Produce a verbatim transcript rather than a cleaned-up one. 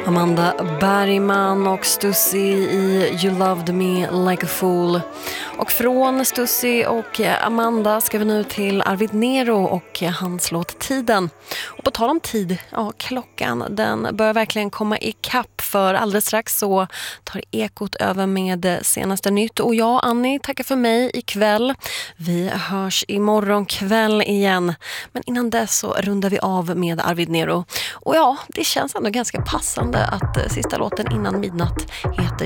Amanda Bergman och Stussy i You Loved Me Like a Fool. Och från Stussy och Amanda ska vi nu till Arvid Nero och hans låt Tiden. Och på tal om tid, ja, klockan den börjar verkligen komma i kapp, för alldeles strax så tar Ekot över med senaste nytt. Och jag, Annie, tackar för mig ikväll. Vi hörs imorgon kväll igen. Men innan dess så rundar vi av med Arvid Nero. Och ja, det känns ändå ganska passande att sista låten innan midnatt heter